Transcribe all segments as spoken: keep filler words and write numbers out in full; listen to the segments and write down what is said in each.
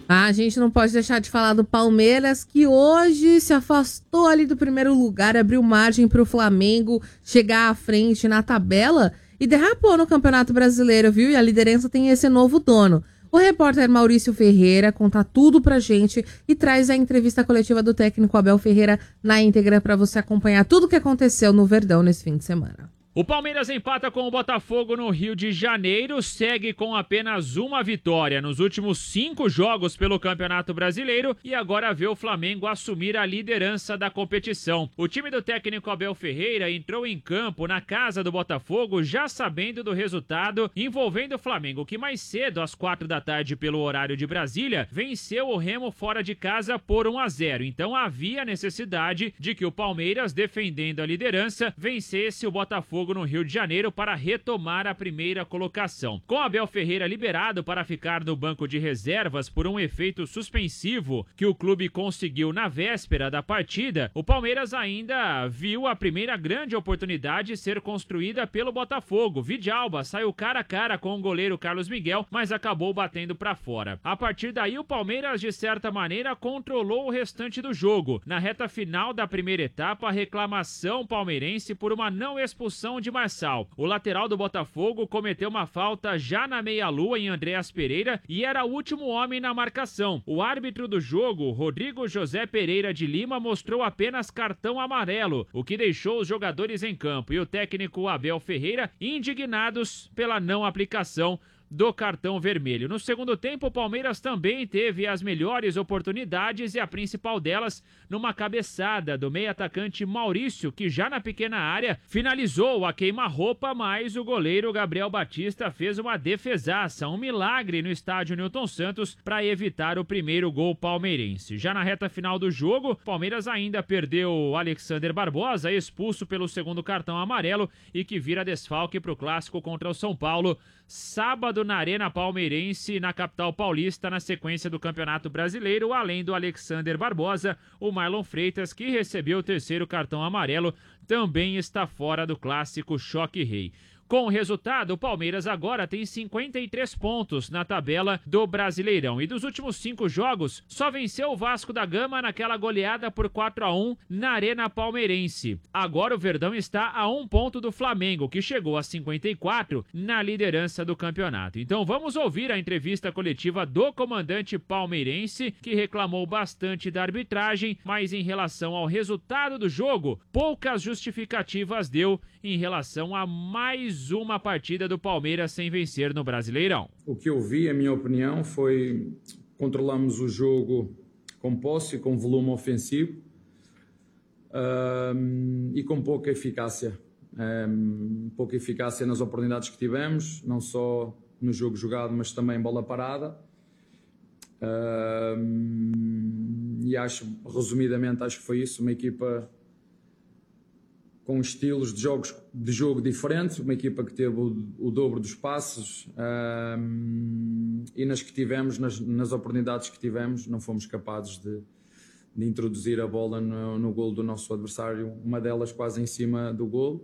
Ah, a gente não pode deixar de falar do Palmeiras, que hoje se afastou ali do primeiro lugar, abriu margem para o Flamengo chegar à frente na tabela e derrapou no Campeonato Brasileiro, viu? E a liderança tem esse novo dono. O repórter Maurício Ferreira conta tudo pra gente e traz a entrevista coletiva do técnico Abel Ferreira na íntegra para você acompanhar tudo o que aconteceu no Verdão nesse fim de semana. O Palmeiras empata com o Botafogo no Rio de Janeiro, segue com apenas uma vitória nos últimos cinco jogos pelo Campeonato Brasileiro e agora vê o Flamengo assumir a liderança da competição. O time do técnico Abel Ferreira entrou em campo na casa do Botafogo já sabendo do resultado envolvendo o Flamengo, que mais cedo, às quatro da tarde pelo horário de Brasília, venceu o Remo fora de casa por um a zero. Então havia necessidade de que o Palmeiras, defendendo a liderança, vencesse o Botafogo no Rio de Janeiro para retomar a primeira colocação. Com Abel Ferreira liberado para ficar no banco de reservas por um efeito suspensivo que o clube conseguiu na véspera da partida, o Palmeiras ainda viu a primeira grande oportunidade ser construída pelo Botafogo. Vidalba saiu cara a cara com o goleiro Carlos Miguel, mas acabou batendo para fora. A partir daí, o Palmeiras, de certa maneira, controlou o restante do jogo. Na reta final da primeira etapa, a reclamação palmeirense por uma não expulsão de Marçal. O lateral do Botafogo cometeu uma falta já na meia-lua em Andréas Pereira e era o último homem na marcação. O árbitro do jogo, Rodrigo José Pereira de Lima, mostrou apenas cartão amarelo, o que deixou os jogadores em campo e o técnico Abel Ferreira indignados pela não aplicação do cartão vermelho. No segundo tempo, o Palmeiras também teve as melhores oportunidades e a principal delas numa cabeçada do meio-atacante Maurício, que já na pequena área finalizou a queima-roupa, mas o goleiro Gabriel Batista fez uma defesaça, um milagre no estádio Newton Santos para evitar o primeiro gol palmeirense. Já na reta final do jogo, o Palmeiras ainda perdeu o Alexander Barbosa, expulso pelo segundo cartão amarelo e que vira desfalque para o clássico contra o São Paulo, sábado na Arena Palmeirense, na capital paulista, na sequência do Campeonato Brasileiro. Além do Alexander Barbosa, o Marlon Freitas, que recebeu o terceiro cartão amarelo, também está fora do clássico Choque Rei. Com o resultado, o Palmeiras agora tem cinquenta e três pontos na tabela do Brasileirão. E dos últimos cinco jogos, só venceu o Vasco da Gama naquela goleada por quatro a um na Arena Palmeirense. Agora o Verdão está a um ponto do Flamengo, que chegou a cinquenta e quatro na liderança do campeonato. Então vamos ouvir a entrevista coletiva do comandante palmeirense, que reclamou bastante da arbitragem, mas em relação ao resultado do jogo, poucas justificativas deu em relação a mais uma partida do Palmeiras sem vencer no Brasileirão. O que eu vi, a minha opinião, foi controlamos o jogo com posse e com volume ofensivo um, e com pouca eficácia. Um, pouca eficácia nas oportunidades que tivemos, não só no jogo jogado, mas também em bola parada. Um, e acho, resumidamente, acho que foi isso, uma equipa com estilos de, jogos, de jogo diferentes, uma equipa que teve o, o dobro dos passos um, e nas que tivemos, nas, nas oportunidades que tivemos, não fomos capazes de, de introduzir a bola no, no golo do nosso adversário, uma delas quase em cima do golo.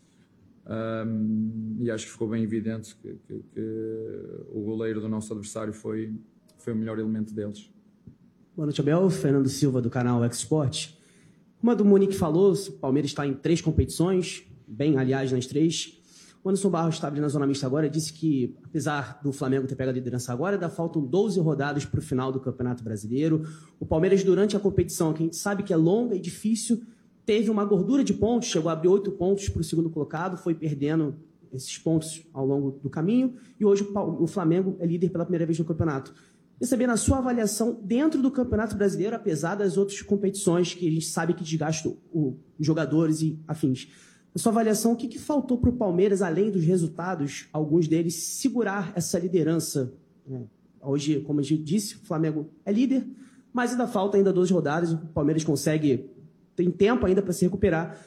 Um, e acho que ficou bem evidente que, que, que o goleiro do nosso adversário foi, foi o melhor elemento deles. Boa noite, Abel. Fernando Silva, do canal X-Sport. Como a do Munique falou, o Palmeiras está em três competições, bem, aliás, nas três. O Anderson Barros está ali na zona mista agora, disse que, apesar do Flamengo ter pegado a liderança agora, ainda faltam doze rodadas para o final do Campeonato Brasileiro. O Palmeiras, durante a competição, que a gente sabe que é longa e difícil, teve uma gordura de pontos, chegou a abrir oito pontos para o segundo colocado, foi perdendo esses pontos ao longo do caminho, e hoje o Flamengo é líder pela primeira vez no campeonato. Queria saber, na sua avaliação, dentro do Campeonato Brasileiro, apesar das outras competições que a gente sabe que desgastam os jogadores e afins, na sua avaliação, o que, que faltou para o Palmeiras, além dos resultados, alguns deles, segurar essa liderança? Hoje, como a gente disse, o Flamengo é líder, mas ainda falta ainda doze rodadas, o Palmeiras consegue, tem tempo ainda para se recuperar.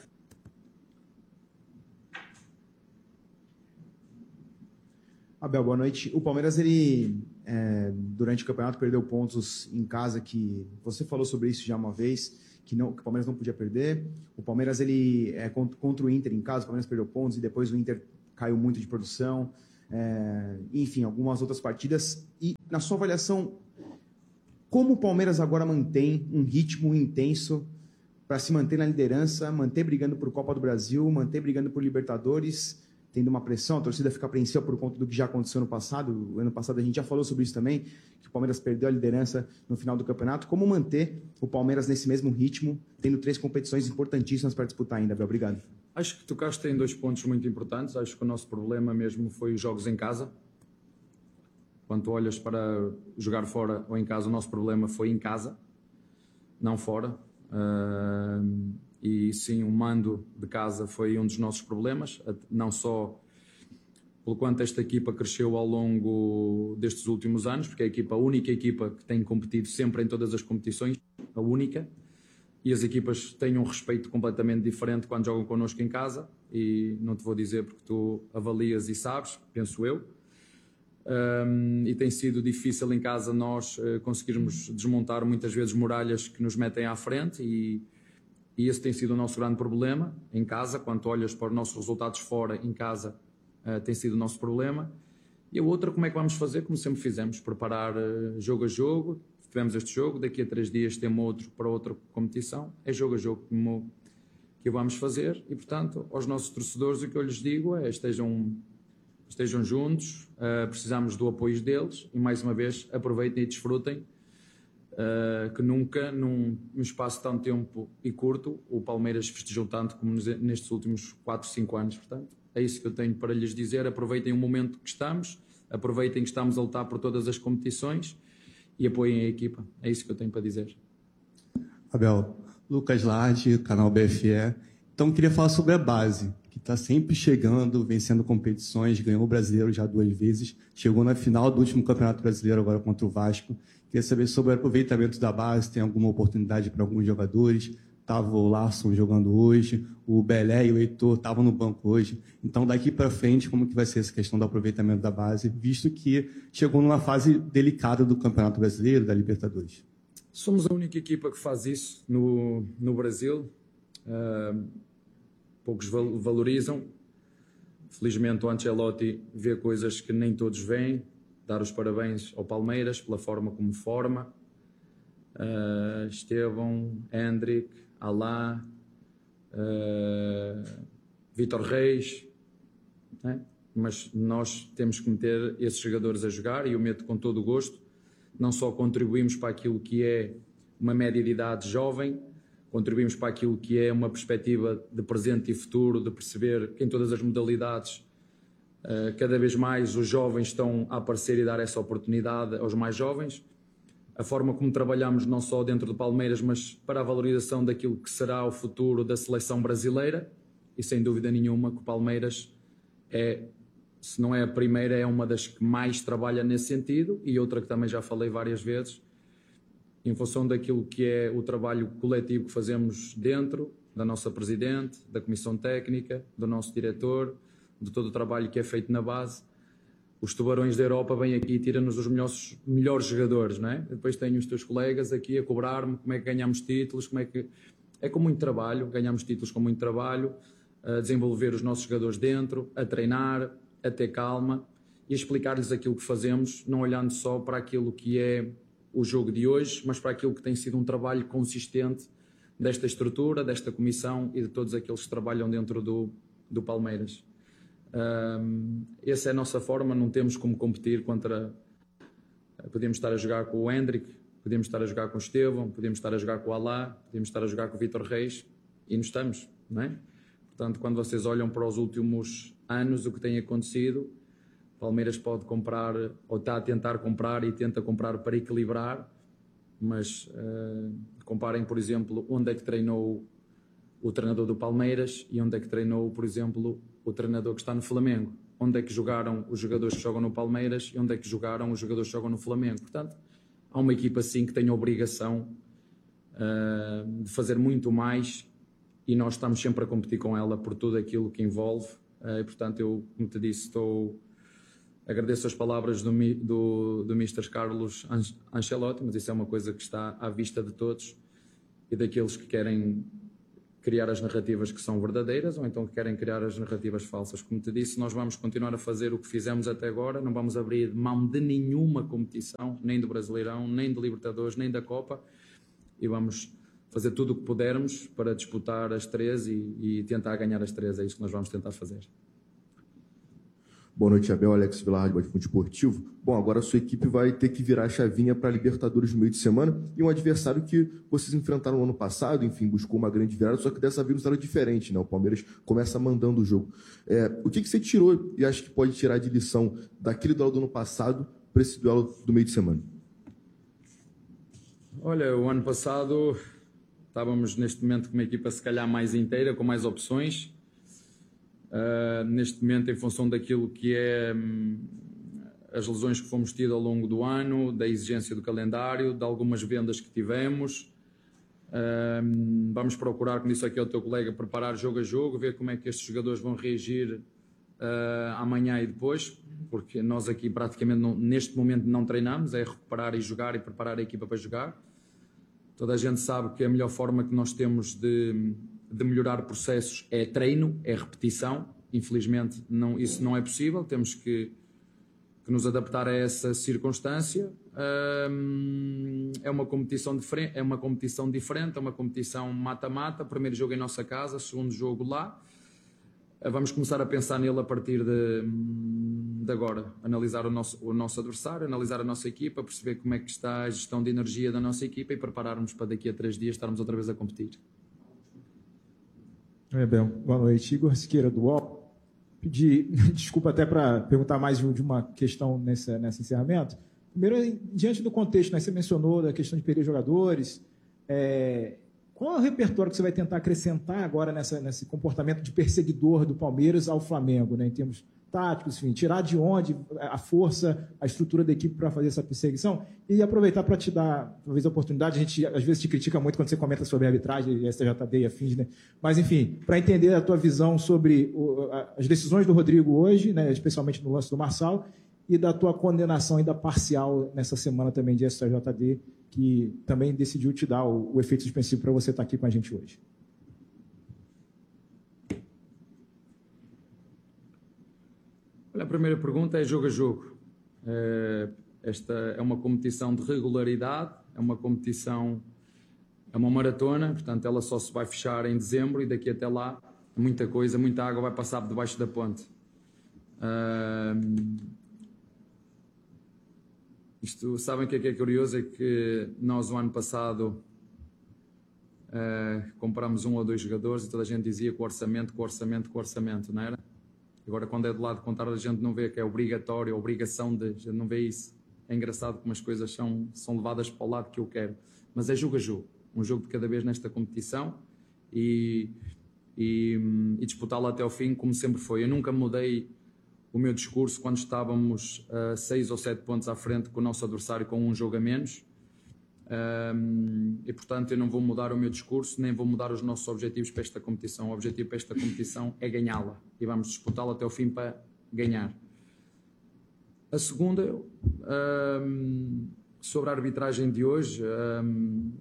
Abel, boa noite. O Palmeiras, ele, é, durante o campeonato, perdeu pontos em casa, que você falou sobre isso já uma vez, que, não, que o Palmeiras não podia perder. O Palmeiras, ele, é, contra o Inter em casa, o Palmeiras perdeu pontos e depois o Inter caiu muito de produção. É, enfim, algumas outras partidas. E, na sua avaliação, Como o Palmeiras agora mantém um ritmo intenso para se manter na liderança, manter brigando por Copa do Brasil, manter brigando por Libertadores, tendo uma pressão, a torcida fica apreensiva por conta do que já aconteceu no passado. O ano passado a gente já falou sobre isso também, que o Palmeiras perdeu a liderança no final do campeonato. Como manter o Palmeiras nesse mesmo ritmo, tendo três competições importantíssimas para disputar ainda, Abel? Obrigado. Acho que tocaste em dois pontos muito importantes. Acho que o nosso problema mesmo foi os jogos em casa. Quando tu olhas para jogar fora ou em casa, o nosso problema foi em casa, não fora. Uh, e sim, o mando de casa foi um dos nossos problemas, não só pelo quanto esta equipa cresceu ao longo destes últimos anos, porque é a, equipa, a única equipa que tem competido sempre em todas as competições, a única, e as equipas têm um respeito completamente diferente quando jogam connosco em casa, e não te vou dizer porque tu avalias e sabes, penso eu. Um, e tem sido difícil em casa nós uh, conseguirmos desmontar muitas vezes muralhas que nos metem à frente, e, e esse tem sido o nosso grande problema em casa. Quando olhas para os nossos resultados fora, em casa uh, tem sido o nosso problema. E a outra, como é que vamos fazer? Como sempre fizemos, preparar uh, jogo a jogo. Tivemos este jogo, daqui a três dias temos outro para outra competição, é jogo a jogo como, que vamos fazer. E portanto, aos nossos torcedores, o que eu lhes digo é: estejam Estejam juntos, uh, precisamos do apoio deles e, mais uma vez, aproveitem e desfrutem, uh, que nunca, num, num espaço tão tempo e curto, o Palmeiras festejou tanto como nos, nestes últimos quatro, cinco anos. Portanto, é isso que eu tenho para lhes dizer. Aproveitem o momento que estamos, aproveitem que estamos a lutar por todas as competições e apoiem a equipa. É isso que eu tenho para dizer. Abel, Lucas Lardi, canal B F E. Então, queria falar sobre a base, que está sempre chegando, vencendo competições, ganhou o Brasileiro já duas vezes, chegou na final do último Campeonato Brasileiro agora contra o Vasco. Queria saber sobre o aproveitamento da base, tem alguma oportunidade para alguns jogadores? Estava o Larson jogando hoje, o Belé e o Heitor estavam no banco hoje. Então, daqui para frente, como que vai ser essa questão do aproveitamento da base, visto que chegou numa fase delicada do Campeonato Brasileiro, da Libertadores? Somos a única equipa que faz isso no, no Brasil. Uh... Poucos valorizam. Felizmente o Ancelotti vê coisas que nem todos veem. Dar os parabéns ao Palmeiras pela forma como forma. Uh, Estevão, Hendrick, Alá, uh, Vítor Reis, né? Mas nós temos que meter esses jogadores a jogar, e eu meto com todo o gosto. Não só contribuímos para aquilo que é uma média de idade jovem, contribuímos para aquilo que é uma perspectiva de presente e futuro, de perceber que em todas as modalidades cada vez mais os jovens estão a aparecer e dar essa oportunidade aos mais jovens. A forma como trabalhamos não só dentro do Palmeiras, mas para a valorização daquilo que será o futuro da seleção brasileira, e sem dúvida nenhuma que o Palmeiras é, se não é a primeira, é uma das que mais trabalha nesse sentido, e outra que também já falei várias vezes, em função daquilo que é o trabalho coletivo que fazemos dentro da nossa Presidente, da Comissão Técnica, do nosso Diretor, de todo o trabalho que é feito na base. Os tubarões da Europa vêm aqui e tiram-nos os melhores, melhores jogadores, não é? Depois tenho os teus colegas aqui a cobrar-me como é que ganhamos títulos, como é que... É com muito trabalho, ganhamos títulos com muito trabalho, a desenvolver os nossos jogadores dentro, a treinar, a ter calma e a explicar-lhes aquilo que fazemos, não olhando só para aquilo que é o jogo de hoje, mas para aquilo que tem sido um trabalho consistente desta estrutura, desta comissão e de todos aqueles que trabalham dentro do, do Palmeiras. Um, essa é a nossa forma, não temos como competir contra... Podemos estar a jogar com o Hendrick, podemos estar a jogar com o Estevão, podemos estar a jogar com o Alá, podemos estar a jogar com o Vítor Reis, e não estamos, não é? Portanto, quando vocês olham para os últimos anos, o que tem acontecido, Palmeiras pode comprar, ou está a tentar comprar e tenta comprar para equilibrar, mas uh, comparem, por exemplo, onde é que treinou o treinador do Palmeiras e onde é que treinou, por exemplo, o treinador que está no Flamengo. Onde é que jogaram os jogadores que jogam no Palmeiras e onde é que jogaram os jogadores que jogam no Flamengo. Portanto, há uma equipa assim que tem a obrigação uh, de fazer muito mais, e nós estamos sempre a competir com ela por tudo aquilo que envolve. Uh, e, portanto, eu, como te disse, estou... Agradeço as palavras do, do, do mister Carlos Ancelotti, mas isso é uma coisa que está à vista de todos e daqueles que querem criar as narrativas que são verdadeiras ou então que querem criar as narrativas falsas. Como te disse, nós vamos continuar a fazer o que fizemos até agora, não vamos abrir mão de nenhuma competição, nem do Brasileirão, nem de Libertadores, nem da Copa, e vamos fazer tudo o que pudermos para disputar as três e, e tentar ganhar as três. É isso que nós vamos tentar fazer. Boa noite, Abel. Alex Vilar, de Botafogo Esportivo. Bom, agora a sua equipe vai ter que virar a chavinha para a Libertadores no meio de semana e um adversário que vocês enfrentaram no ano passado, enfim, buscou uma grande virada, só que dessa vez era diferente, né? O Palmeiras começa mandando o jogo. É, o que, que você tirou e acha que pode tirar de lição daquele duelo do ano passado para esse duelo do meio de semana? Olha, o ano passado estávamos neste momento com uma equipa se calhar mais inteira, com mais opções. Uh, neste momento, em função daquilo que é hum, as lesões que fomos tidos ao longo do ano, da exigência do calendário, de algumas vendas que tivemos, uh, vamos procurar, como disse aqui ao teu colega, preparar jogo a jogo, ver como é que estes jogadores vão reagir uh, amanhã e depois, porque nós aqui praticamente não, neste momento não treinamos, é recuperar e jogar e preparar a equipa para jogar. Toda a gente sabe que a melhor forma que nós temos de de melhorar processos é treino, é repetição. Infelizmente não, isso não é possível, temos que, que nos adaptar a essa circunstância. Um, é uma competição diferente, é uma competição diferente, é uma competição mata-mata, primeiro jogo em nossa casa, segundo jogo lá. Vamos começar a pensar nele a partir de, de agora, analisar o nosso, o nosso adversário, analisar a nossa equipa, perceber como é que está a gestão de energia da nossa equipa e prepararmos para daqui a três dias estarmos outra vez a competir. É, bem, boa noite. Igor Siqueira, do U O L. Pedi desculpa até para perguntar mais de uma questão nesse, nesse encerramento. Primeiro, diante do contexto, né, você mencionou da questão de perder jogadores, é, qual é o repertório que você vai tentar acrescentar agora nessa, nesse comportamento de perseguidor do Palmeiras ao Flamengo, né, em termos táticos, enfim, tirar de onde a força, a estrutura da equipe para fazer essa perseguição e aproveitar para te dar, talvez, a oportunidade. A gente, às vezes, te critica muito quando você comenta sobre a arbitragem, S T J D e afins, né? Mas, enfim, para entender a tua visão sobre o, a, as decisões do Rodrigo hoje, né, especialmente no lance do Marçal, e da tua condenação ainda parcial nessa semana também de S T J D, que também decidiu te dar o, o efeito suspensivo para você estar aqui com a gente hoje. Olha, a primeira pergunta é jogo a jogo. É, esta é uma competição de regularidade, é uma competição, é uma maratona, portanto ela só se vai fechar em dezembro e daqui até lá muita coisa, muita água vai passar por debaixo da ponte. Uh, isto, sabem o que é que é curioso? É que nós o ano passado uh, comprámos um ou dois jogadores e toda a gente dizia que o orçamento, que o orçamento, que o orçamento, não era? Agora, quando é do lado contrário, a gente não vê que é obrigatório, obrigação de, a gente não vê isso. É engraçado como as coisas são, são levadas para o lado que eu quero. Mas é jogo a jogo, um jogo de cada vez nesta competição e, e, e disputá-la até ao fim, como sempre foi. Eu nunca mudei o meu discurso quando estávamos a uh, seis ou sete pontos à frente com o nosso adversário com um jogo a menos. Um, e portanto eu não vou mudar o meu discurso nem vou mudar os nossos objetivos para esta competição. O objetivo para esta competição é ganhá-la e vamos disputá-la até o fim para ganhar. A segunda, um, sobre a arbitragem de hoje, um,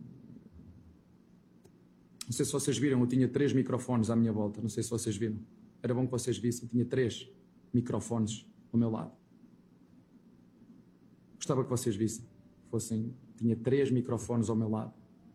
não sei se vocês viram, eu tinha três microfones à minha volta, não sei se vocês viram, era bom que vocês vissem, tinha três microfones ao meu lado. Gostava que vocês vissem, fossem. Tinha três microfones ao meu lado.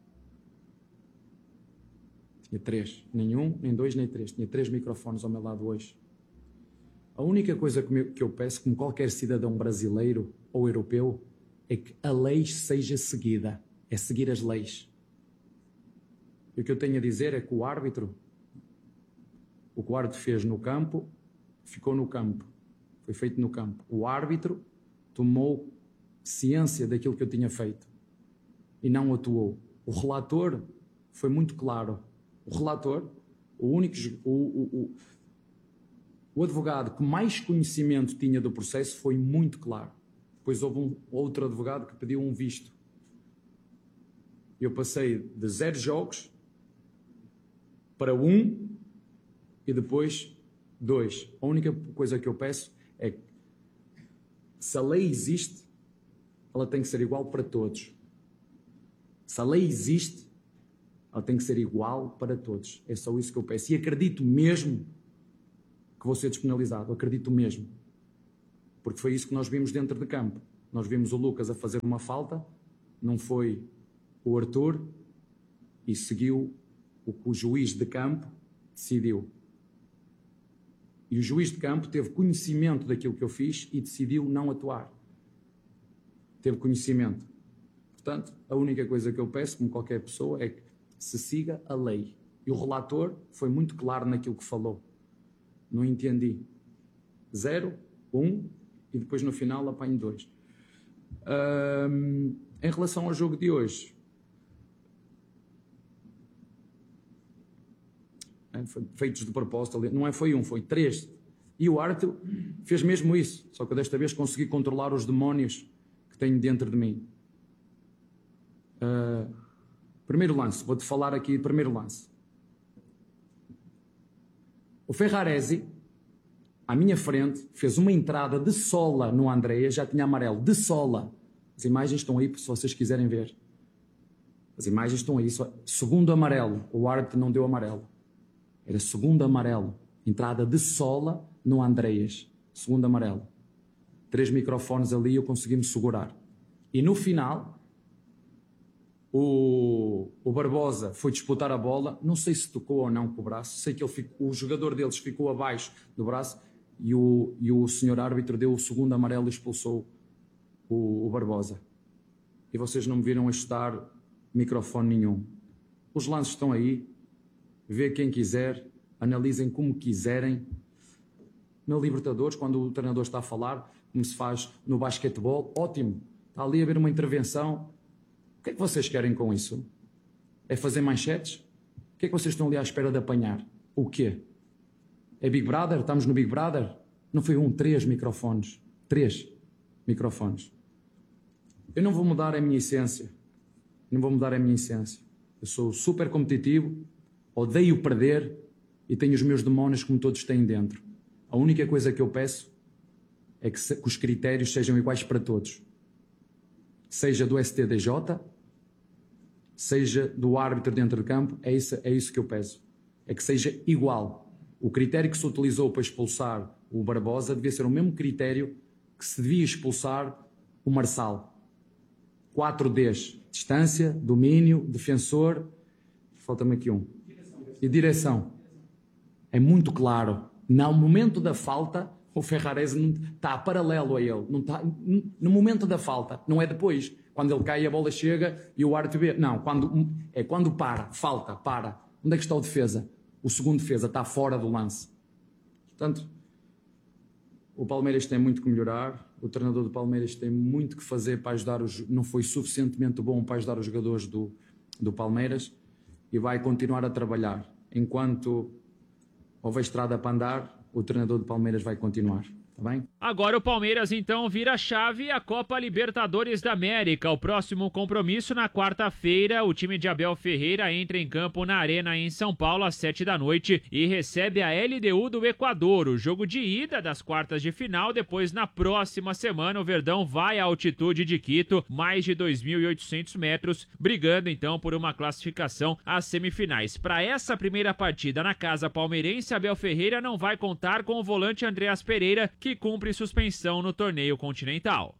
Tinha três. Nem um, nem dois, nem três. Tinha três microfones ao meu lado hoje. A única coisa que eu peço, como qualquer cidadão brasileiro ou europeu, é que a lei seja seguida. É seguir as leis. E o que eu tenho a dizer é que o árbitro, o que o árbitro fez no campo, ficou no campo. Foi feito no campo. O árbitro tomou ciência daquilo que eu tinha feito e não atuou. O relator foi muito claro. O relator, o único, o, o, o, o advogado que mais conhecimento tinha do processo foi muito claro. Depois houve um outro advogado que pediu um visto. Eu passei de zero jogos para um e depois dois. A única coisa que eu peço é que se a lei existe, ela tem que ser igual para todos. Se a lei existe, ela tem que ser igual para todos. É só isso que eu peço. E acredito mesmo que vou ser despenalizado. Acredito mesmo. Porque foi isso que nós vimos dentro de campo. Nós vimos o Lucas a fazer uma falta, não foi o Arthur, e seguiu o que o juiz de campo decidiu. E o juiz de campo teve conhecimento daquilo que eu fiz e decidiu não atuar. Teve conhecimento. Portanto, a única coisa que eu peço, como qualquer pessoa, é que se siga a lei. E o relator foi muito claro naquilo que falou. Não entendi. Zero, um, e depois no final apanho dois. Um, em relação ao jogo de hoje, foi feitos de propósito, não é foi um, foi três. E o árbitro fez mesmo isso, só que desta vez consegui controlar os demónios que tenho dentro de mim. Uh, primeiro lance, vou-te falar aqui, primeiro lance. O Ferraresi, à minha frente, fez uma entrada de sola no Andreas, já tinha amarelo, de sola. As imagens estão aí, se vocês quiserem ver. As imagens estão aí. Segundo amarelo, o árbitro não deu amarelo. Era segundo amarelo. Entrada de sola no Andreas. Segundo amarelo. Três microfones ali e eu consegui me segurar. E no final, o, o Barbosa foi disputar a bola. Não sei se tocou ou não com o braço. Sei que ele ficou, o jogador deles ficou abaixo do braço e o, e o senhor árbitro deu o segundo amarelo e expulsou o, o Barbosa. E vocês não me viram ajustar microfone nenhum. Os lances estão aí. Vê quem quiser, analisem como quiserem. Na Libertadores, quando o treinador está a falar, como se faz no basquetebol, ótimo. Está ali a haver uma intervenção. O que é que vocês querem com isso? É fazer manchetes? O que é que vocês estão ali à espera de apanhar? O quê? É Big Brother? Estamos no Big Brother? Não foi um, três microfones. Três microfones. Eu não vou mudar a minha essência. Não vou mudar a minha essência. Eu sou super competitivo, odeio perder e tenho os meus demónios como todos têm dentro. A única coisa que eu peço é que, se, que os critérios sejam iguais para todos. Seja do S T D J, seja do árbitro dentro de campo, é isso, é isso que eu peço. É que seja igual. O critério que se utilizou para expulsar o Barbosa devia ser o mesmo critério que se devia expulsar o Marçal. quatro Ds. Distância, domínio, defensor. Falta-me aqui um. E direção. É muito claro. No momento da falta, o Ferraresi está paralelo a ele. Não está, no momento da falta, não é depois. Quando ele cai, a bola chega e o árbitro vê. Não, quando, é quando para, falta, para. Onde é que está o defesa? O segundo defesa está fora do lance. Portanto, o Palmeiras tem muito que melhorar. O treinador do Palmeiras tem muito que fazer para ajudar os... Não foi suficientemente bom para ajudar os jogadores do, do Palmeiras e vai continuar a trabalhar. Enquanto houver estrada para andar, o treinador do Palmeiras vai continuar. Tá bem? Agora o Palmeiras então vira a chave e a Copa Libertadores da América. O próximo compromisso na quarta-feira, o time de Abel Ferreira entra em campo na Arena em São Paulo às sete da noite e recebe a L D U do Equador. O jogo de ida das quartas de final. Depois, na próxima semana, o Verdão vai à altitude de Quito, mais de dois mil e oitocentos metros, brigando então por uma classificação às semifinais. Para essa primeira partida na casa palmeirense, Abel Ferreira não vai contar com o volante Andreas Pereira, que cumpre suspensão no torneio continental.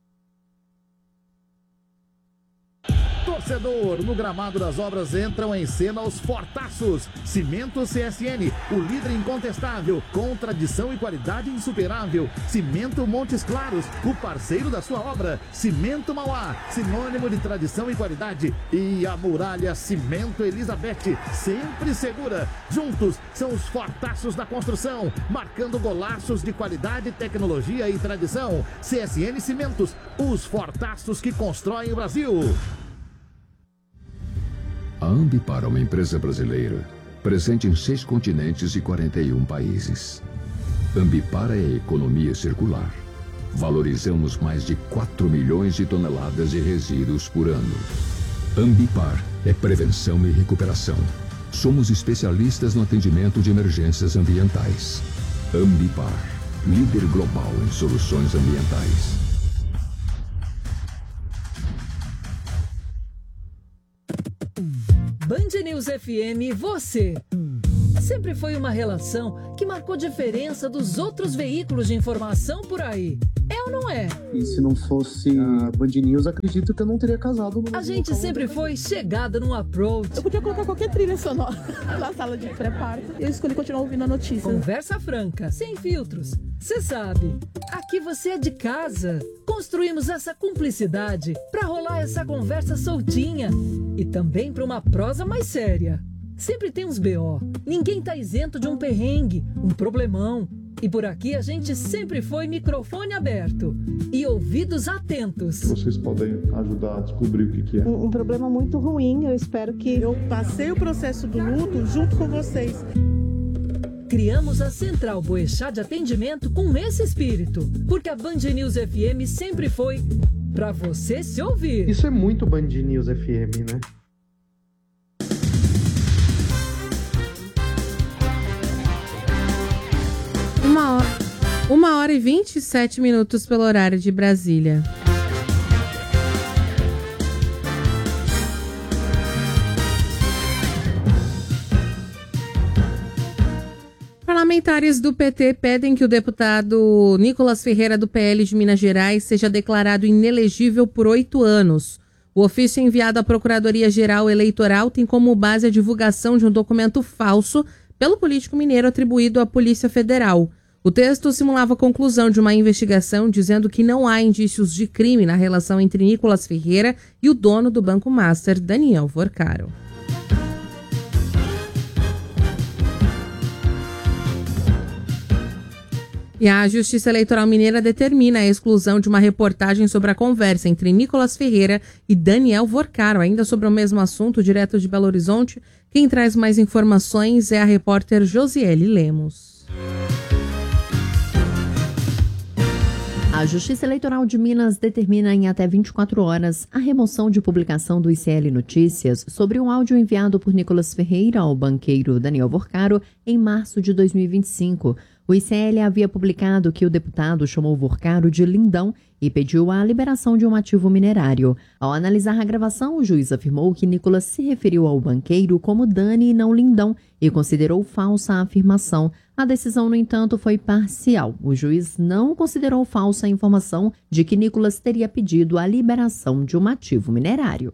Torcedor, no gramado das obras entram em cena os fortaços. Cimento C S N, o líder incontestável, com tradição e qualidade insuperável. Cimento Montes Claros, o parceiro da sua obra. Cimento Mauá, sinônimo de tradição e qualidade. E a muralha Cimento Elizabeth, sempre segura. Juntos são os fortaços da construção, marcando golaços de qualidade, tecnologia e tradição. C S N Cimentos, os fortaços que constroem o Brasil. A Ambipar é uma empresa brasileira, presente em seis continentes e quarenta e um países. Ambipar é a economia circular. Valorizamos mais de quatro milhões de toneladas de resíduos por ano. Ambipar é prevenção e recuperação. Somos especialistas no atendimento de emergências ambientais. Ambipar, líder global em soluções ambientais. Band News F M e você. Sempre foi uma relação que marcou diferença dos outros veículos de informação por aí. É ou não é? E se não fosse a Band News, acredito que eu não teria casado. No a gente sempre foi chegada num approach. Eu podia colocar qualquer trilha sonora na sala de pré-parto. Eu escolhi continuar ouvindo a notícia. Conversa franca, sem filtros. Você sabe, aqui você é de casa. Construímos essa cumplicidade pra rolar essa conversa soltinha. E também pra uma prosa mais séria. Sempre tem uns B O. Ninguém tá isento de um perrengue, um problemão. E por aqui a gente sempre foi microfone aberto e ouvidos atentos. Vocês podem ajudar a descobrir o que, que é. Um, um problema muito ruim, eu espero que... Eu passei o processo do luto junto com vocês. Criamos a Central Boechat de atendimento com esse espírito, porque a Band News F M sempre foi pra você se ouvir. Isso é muito Band News F M, né? Uma hora, uma hora e vinte e sete minutos pelo horário de Brasília. Parlamentares do P T pedem que o deputado Nicolas Ferreira, do P L de Minas Gerais, seja declarado inelegível por oito anos. O ofício enviado à Procuradoria-Geral Eleitoral tem como base a divulgação de um documento falso pelo político mineiro atribuído à Polícia Federal. O texto simulava a conclusão de uma investigação dizendo que não há indícios de crime na relação entre Nicolas Ferreira e o dono do Banco Master, Daniel Vorcaro. E a Justiça Eleitoral Mineira determina a exclusão de uma reportagem sobre a conversa entre Nicolas Ferreira e Daniel Vorcaro. Ainda sobre o mesmo assunto, direto de Belo Horizonte, quem traz mais informações é a repórter Josiele Lemos. A Justiça Eleitoral de Minas determina em até vinte e quatro horas a remoção de publicação do I C L Notícias sobre um áudio enviado por Nicolas Ferreira ao banqueiro Daniel Vorcaro em março de dois mil e vinte e cinco. O I C L havia publicado que o deputado chamou Vorcaro de lindão e pediu a liberação de um ativo minerário. Ao analisar a gravação, o juiz afirmou que Nicolas se referiu ao banqueiro como Dani e não lindão e considerou falsa a afirmação. A decisão, no entanto, foi parcial. O juiz não considerou falsa a informação de que Nicolas teria pedido a liberação de um ativo minerário.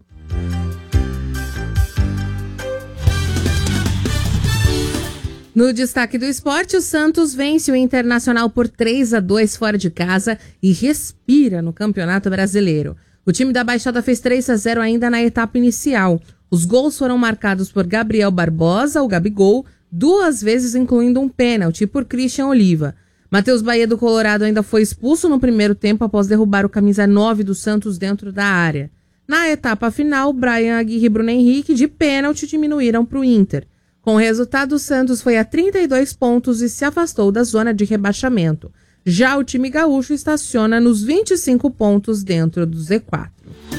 No destaque do esporte, o Santos vence o Internacional por três a dois fora de casa e respira no Campeonato Brasileiro. O time da Baixada fez três a zero ainda na etapa inicial. Os gols foram marcados por Gabriel Barbosa, o Gabigol, duas vezes incluindo um pênalti por Christian Oliva. Matheus Bahia do Colorado ainda foi expulso no primeiro tempo após derrubar o camisa nove do Santos dentro da área. Na etapa final, Brian Aguirre e Bruno Henrique de pênalti diminuíram para o Inter. Com o resultado, o Santos foi a trinta e dois pontos e se afastou da zona de rebaixamento. Já o time gaúcho estaciona nos vinte e cinco pontos dentro do Z quatro.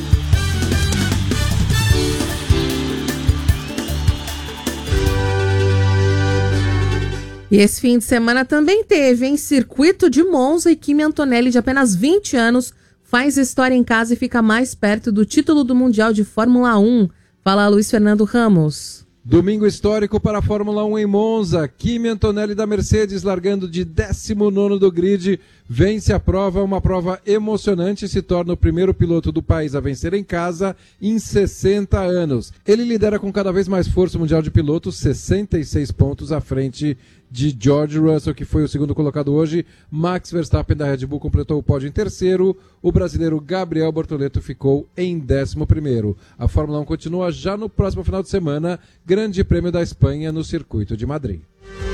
E esse fim de semana também teve, em Circuito de Monza, e Kimi Antonelli, de apenas vinte anos, faz história em casa e fica mais perto do título do Mundial de Fórmula um. Fala Luiz Fernando Ramos. Domingo histórico para a Fórmula um em Monza. Kimi Antonelli da Mercedes, largando de décimo nono do grid, vence a prova, uma prova emocionante, e se torna o primeiro piloto do país a vencer em casa em sessenta anos. Ele lidera com cada vez mais força o Mundial de Pilotos, sessenta e seis pontos à frente de George Russell, que foi o segundo colocado hoje. Max Verstappen da Red Bull completou o pódio em terceiro. O brasileiro Gabriel Bortoleto ficou em décimo primeiro. A Fórmula um continua já no próximo final de semana, Grande Prêmio da Espanha no Circuito de Madrid.